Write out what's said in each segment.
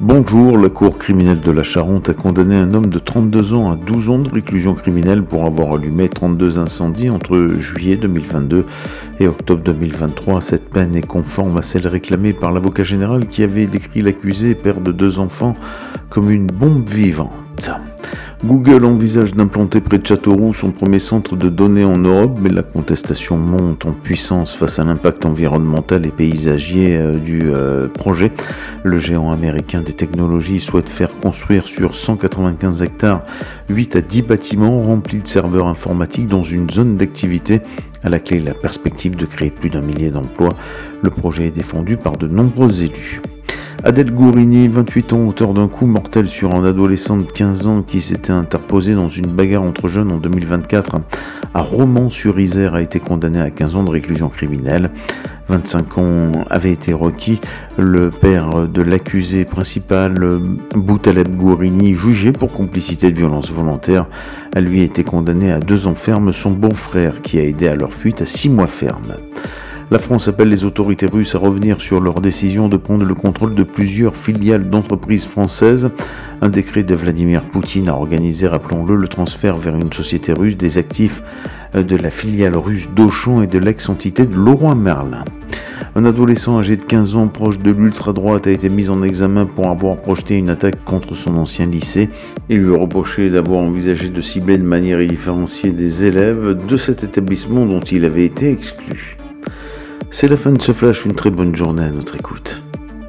Bonjour, la Cour criminelle de la Charente a condamné un homme de 32 ans à 12 ans de réclusion criminelle pour avoir allumé 32 incendies entre juillet 2022 et octobre 2023. Cette peine est conforme à celle réclamée par l'avocat général qui avait décrit l'accusé, père de 2 enfants, comme une bombe vivante. Google envisage d'implanter près de Châteauroux son premier centre de données en Europe, mais la contestation monte en puissance face à l'impact environnemental et paysager du projet. Le géant américain des technologies souhaite faire construire sur 195 hectares 8 à 10 bâtiments remplis de serveurs informatiques dans une zone d'activité. À la clé, la perspective de créer plus d'1 millier d'emplois. Le projet est défendu par de nombreux élus. Adèle Gourini, 28 ans, auteur d'un coup mortel sur un adolescent de 15 ans qui s'était interposé dans une bagarre entre jeunes en 2024 à Romans-sur-Isère, a été condamné à 15 ans de réclusion criminelle. 25 ans avait été requis. Le père de l'accusé principal, Boutaleb Gourini, jugé pour complicité de violence volontaire, a lui été condamné à 2 ans ferme. Son beau-frère, qui a aidé à leur fuite, à 6 mois ferme. La France appelle les autorités russes à revenir sur leur décision de prendre le contrôle de plusieurs filiales d'entreprises françaises. Un décret de Vladimir Poutine a organisé, rappelons-le, le transfert vers une société russe des actifs de la filiale russe d'Auchan et de l'ex-entité de Leroy Merlin. Un adolescent âgé de 15 ans proche de l'ultra-droite a été mis en examen pour avoir projeté une attaque contre son ancien lycée. Il lui est reproché d'avoir envisagé de cibler de manière différenciée des élèves de cet établissement dont il avait été exclu. C'est la fin de ce flash, une très bonne journée à notre écoute.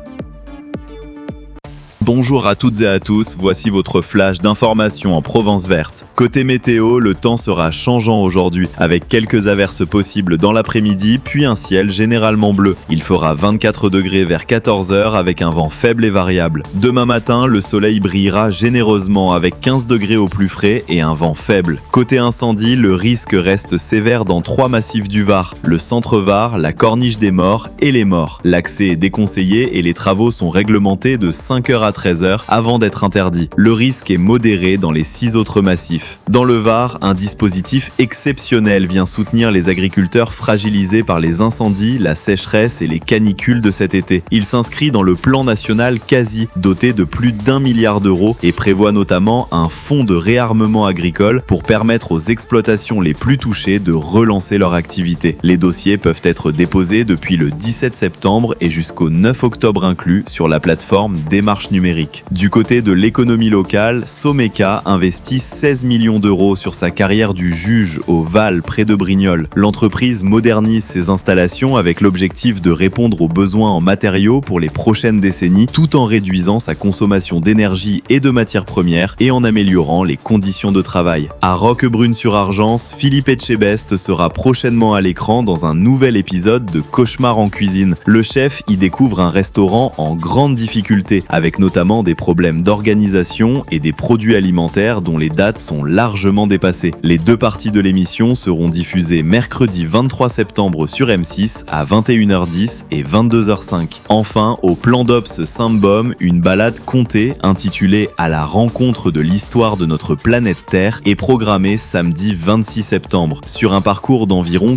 Bonjour à toutes et à tous, voici votre flash d'information en Provence verte. Côté météo, le temps sera changeant aujourd'hui, avec quelques averses possibles dans l'après-midi, puis un ciel généralement bleu. Il fera 24 degrés vers 14h avec un vent faible et variable. Demain matin, le soleil brillera généreusement avec 15 degrés au plus frais et un vent faible. Côté incendie, le risque reste sévère dans 3 massifs du Var, le centre Var, la Corniche des Morts et les Morts. L'accès est déconseillé et les travaux sont réglementés de 5h à 13h avant d'être interdit. Le risque est modéré dans les 6 autres massifs. Dans le Var, un dispositif exceptionnel vient soutenir les agriculteurs fragilisés par les incendies, la sécheresse et les canicules de cet été. Il s'inscrit dans le plan national quasi, doté de plus d'1 milliard d'euros et prévoit notamment un fonds de réarmement agricole pour permettre aux exploitations les plus touchées de relancer leur activité. Les dossiers peuvent être déposés depuis le 17 septembre et jusqu'au 9 octobre inclus sur la plateforme Démarche numérique. Du côté de l'économie locale, Someka investit 16 millions d'euros sur sa carrière du juge au Val près de Brignoles. L'entreprise modernise ses installations avec l'objectif de répondre aux besoins en matériaux pour les prochaines décennies tout en réduisant sa consommation d'énergie et de matières premières et en améliorant les conditions de travail. À Roquebrune-sur-Argence, Philippe Etchebest sera prochainement à l'écran dans un nouvel épisode de Cauchemar en cuisine. Le chef y découvre un restaurant en grande difficulté avec notamment des problèmes d'organisation et des produits alimentaires dont les dates sont largement dépassées. Les 2 parties de l'émission seront diffusées mercredi 23 septembre sur M6 à 21h10 et 22h05. Enfin, au Plan d'Ops Saint-Baume, une balade comptée intitulée « À la rencontre de l'histoire de notre planète Terre » est programmée samedi 26 septembre. Sur un parcours d'environ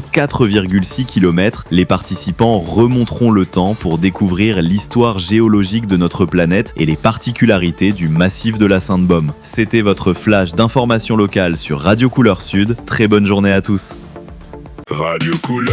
4,6 km, les participants remonteront le temps pour découvrir l'histoire géologique de notre planète et les particularités du massif de la Sainte-Baume. C'était votre flash d'information locale sur Radio Couleur Sud. Très bonne journée à tous. Radio Couleur